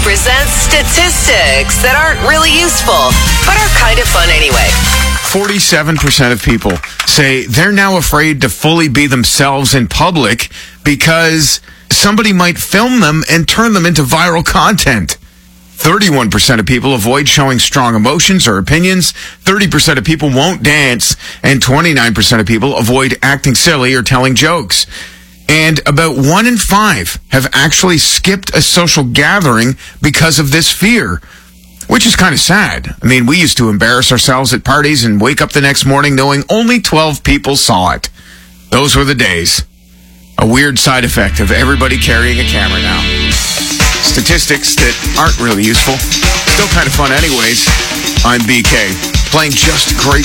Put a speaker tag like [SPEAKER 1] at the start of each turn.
[SPEAKER 1] presents statistics that aren't really useful, but are kind of fun anyway.
[SPEAKER 2] 47% of people say they're now afraid to fully be themselves in public because somebody might film them and turn them into viral content. 31% of people avoid showing strong emotions or opinions. 30% of people won't dance. And 29% of people avoid acting silly or telling jokes. And about 1 in 5 have actually skipped a social gathering because of this fear, which is kind of sad. I mean, we used to embarrass ourselves at parties and wake up the next morning knowing only 12 people saw it. Those were the days. A weird side effect of everybody carrying a camera now. Statistics that aren't really useful. Still kind of fun anyways. I'm BK, playing just great